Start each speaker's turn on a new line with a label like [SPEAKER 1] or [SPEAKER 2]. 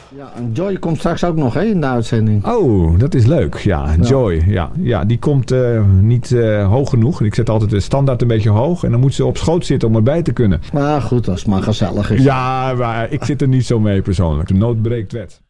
[SPEAKER 1] Ja, en Joy komt straks ook nog in de uitzending.
[SPEAKER 2] Oh, dat is leuk. Ja, Joy. Ja, die komt niet hoog genoeg. Ik zet altijd de standaard een beetje hoog. En dan moet ze op schoot zitten om erbij te kunnen.
[SPEAKER 1] Maar goed, als het maar gezellig is.
[SPEAKER 2] Ja, maar ik zit er niet zo mee persoonlijk. De nood breekt wet.